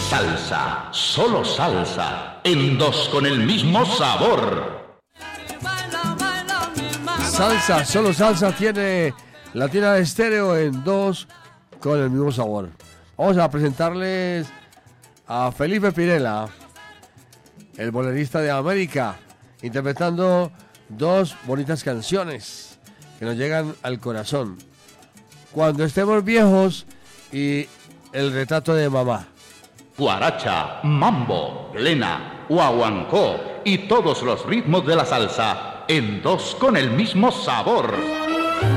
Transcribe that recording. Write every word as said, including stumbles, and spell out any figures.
Salsa, solo salsa, en dos con el mismo sabor. Salsa, solo salsa tiene Latina Estéreo en dos con el mismo sabor. Vamos a presentarles a Felipe Pirela, el bolerista de América, interpretando dos bonitas canciones que nos llegan al corazón. Cuando estemos viejos y El retrato de mamá. Guaracha, mambo, plena, guaguancó y todos los ritmos de la salsa en dos con el mismo sabor.